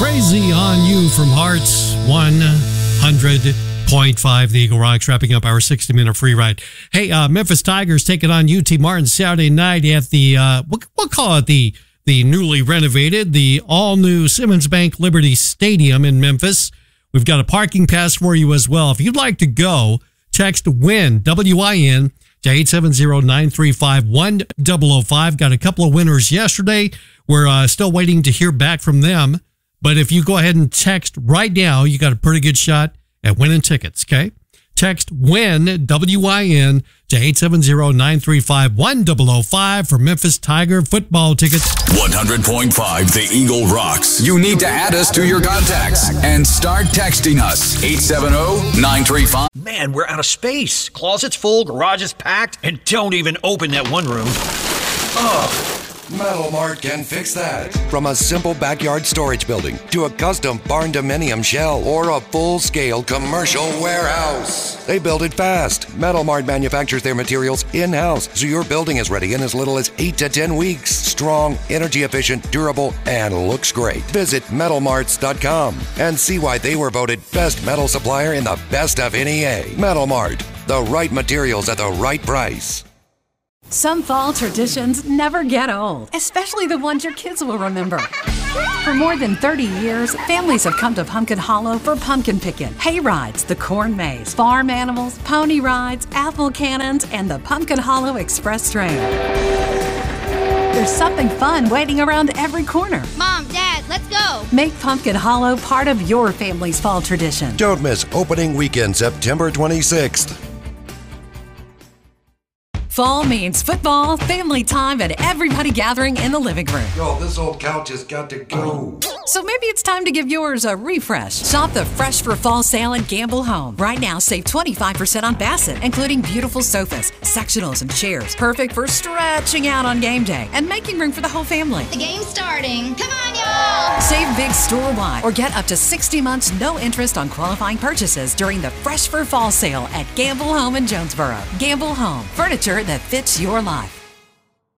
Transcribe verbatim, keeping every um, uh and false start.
Crazy on You from Hearts one hundred point five. The Eagle Rocks wrapping up our sixty minute free ride. Hey, uh, Memphis Tigers taking on U T Martin Saturday night at the, uh, we'll, we'll call it the, the newly renovated, the all-new Simmons Bank Liberty Stadium in Memphis. We've got a parking pass for you as well. If you'd like to go, text WIN, W I N, to eight seven zero, nine three five, one zero zero five. Got a couple of winners yesterday. We're uh, still waiting to hear back from them. But if you go ahead and text right now, you got a pretty good shot at winning tickets, okay? Text WIN, W I N, to eight seven zero, nine three five, one zero zero five for Memphis Tiger football tickets. one hundred point five The Eagle Rocks. You need to add us to your contacts and start texting us. eight seven zero, nine three five. Man, we're out of space. Closet's full, garage is packed, and don't even open that one room. Ugh. Metal Mart can fix that. From a simple backyard storage building to a custom barn dominium shell or a full-scale commercial warehouse, they build it fast. Metal Mart manufactures their materials in-house, so your building is ready in as little as eight to ten weeks. Strong, energy efficient, durable, and looks great. Visit metal marts dot com and see why they were voted best metal supplier in the best of N E A. Metal Mart, the right materials at the right price. Some fall traditions never get old, especially the ones your kids will remember. For more than thirty years, families have come to Pumpkin Hollow for pumpkin picking, hay rides, the corn maze, farm animals, pony rides, apple cannons, and the Pumpkin Hollow Express train. There's something fun waiting around every corner. Mom, Dad, let's go. Make Pumpkin Hollow part of your family's fall tradition. Don't miss opening weekend, September twenty-sixth. Fall means football, family time, and everybody gathering in the living room. Yo, this old couch has got to go. So maybe it's time to give yours a refresh. Shop the Fresh for Fall sale at Gamble Home. Right now, save twenty-five percent on Bassett, including beautiful sofas, sectionals, and chairs. Perfect for stretching out on game day and making room for the whole family. The game's starting. Come on, y'all! Save big store-wide or get up to sixty months no interest on qualifying purchases during the Fresh for Fall sale at Gamble Home in Jonesboro. Gamble Home, furniture that fits your life.